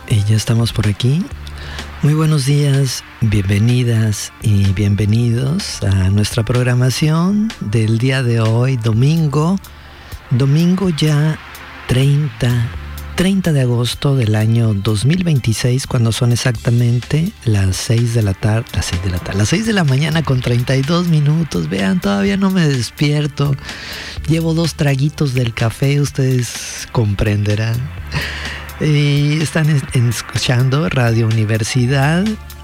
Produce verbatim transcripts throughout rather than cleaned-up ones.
Y ya estamos por aquí. Muy buenos días, bienvenidas y bienvenidos a nuestra programación del día de hoy, domingo. Domingo ya treinta, treinta de agosto del año dos mil veintiséis, cuando son exactamente las seis de la tarde, las seis de la tarde, las seis de la mañana con treinta y dos minutos. Vean, todavía no me despierto. Llevo dos traguitos del café, ustedes comprenderán. Y están en, en, escuchando Radio Universidad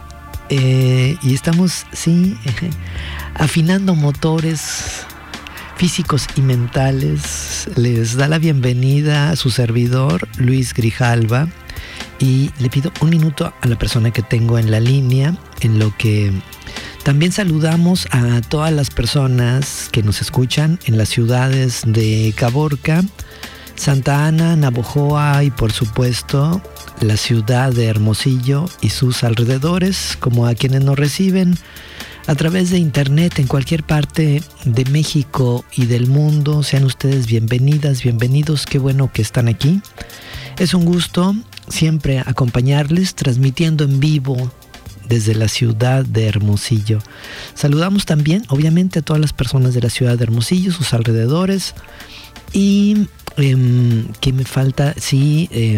eh, y estamos, sí, eh, afinando motores físicos y mentales. Les da la bienvenida a su servidor, Luis Grijalva, y le pido un minuto a la persona que tengo en la línea, en lo que también saludamos a todas las personas que nos escuchan en las ciudades de Caborca, Santa Ana, Navojoa y por supuesto la ciudad de Hermosillo y sus alrededores, como a quienes nos reciben a través de internet en cualquier parte de México y del mundo. Sean ustedes bienvenidas, bienvenidos, qué bueno que están aquí. Es un gusto siempre acompañarles, transmitiendo en vivo desde la ciudad de Hermosillo. Saludamos también, obviamente, a todas las personas de la ciudad de Hermosillo, sus alrededores. Y eh, que me falta, sí, eh,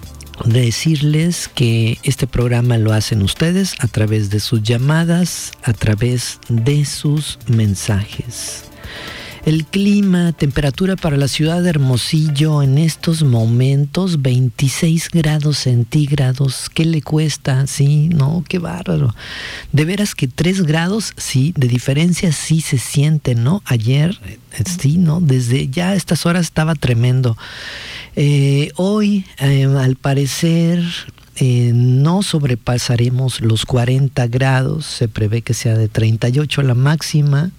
decirles que este programa lo hacen ustedes a través de sus llamadas, a través de sus mensajes. El clima, temperatura para la ciudad de Hermosillo en estos momentos, veintiséis grados centígrados. ¿Qué le cuesta? Sí, no, qué bárbaro. De veras que tres grados, sí, de diferencia sí se siente, ¿no? Ayer, sí, ¿no? Desde ya a estas horas estaba tremendo. Eh, hoy, eh, al parecer, eh, no sobrepasaremos los cuarenta grados. Se prevé que sea de treinta y ocho la máxima.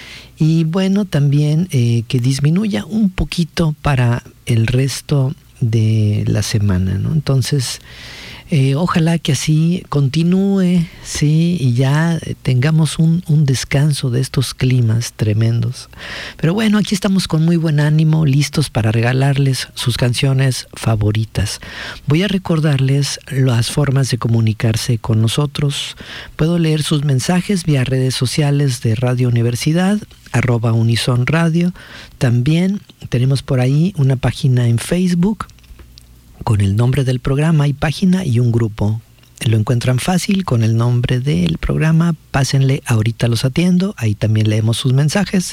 Y bueno, también eh, que disminuya un poquito para el resto de la semana, ¿no? Entonces, eh, ojalá que así continúe, sí, y ya tengamos un, un descanso de estos climas tremendos. Pero bueno, aquí estamos con muy buen ánimo, listos para regalarles sus canciones favoritas. Voy a recordarles las formas de comunicarse con nosotros. Puedo leer sus mensajes vía redes sociales de Radio Universidad, arroba Unison Radio. También tenemos por ahí una página en Facebook con el nombre del programa. Hay página y un grupo. Lo encuentran fácil con el nombre del programa. Pásenle, ahorita los atiendo. Ahí también leemos sus mensajes.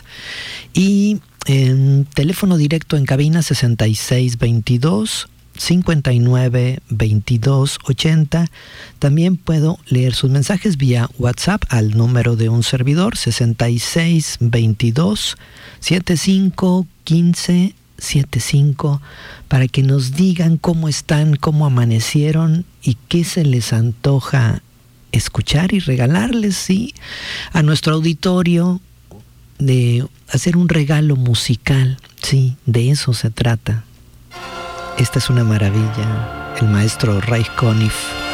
Y en teléfono directo en cabina sesenta y seis veintidós cincuenta y nueve veintidós ochenta. También puedo leer sus mensajes vía WhatsApp al número de un servidor, sesenta y seis veintidós setenta y cinco quince setenta y cinco, para que nos digan cómo están, cómo amanecieron y qué se les antoja escuchar y regalarles, sí, a nuestro auditorio, de hacer un regalo musical, sí, de eso se trata. Esta es una maravilla, el maestro Ray Conniff.